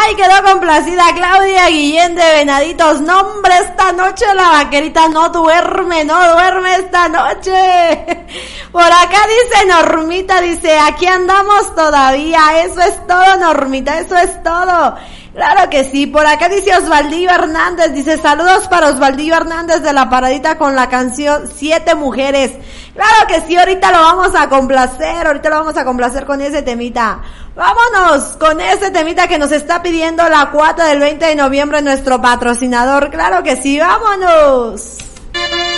Ay, quedó complacida Claudia Guillén de Venaditos. No, hombre, esta noche la vaquerita no duerme esta noche. Por acá dice Normita, dice, aquí andamos todavía. Eso es todo, Normita, eso es todo. Claro que sí. Por acá dice Osvaldillo Hernández, dice, saludos para Osvaldillo Hernández de la paradita con la canción 7 Mujeres. Claro que sí, ahorita lo vamos a complacer con ese temita. Vámonos con ese temita que nos está pidiendo la cuata del 20 de noviembre nuestro patrocinador. Claro que sí, vámonos.